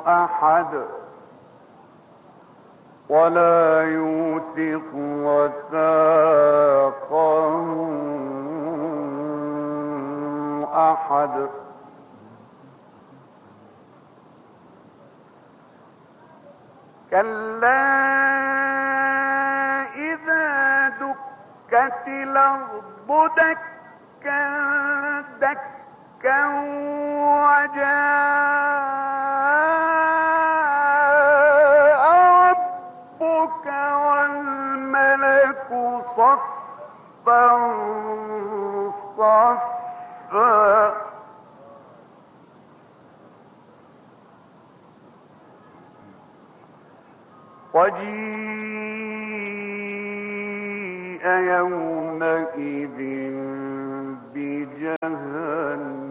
أحد ولا يوثق وثاقه أحد. كلا إذا دكت الأرض دكا دكا وجاء ربك والملك صفا صفا وجيء يومئذ بجهنم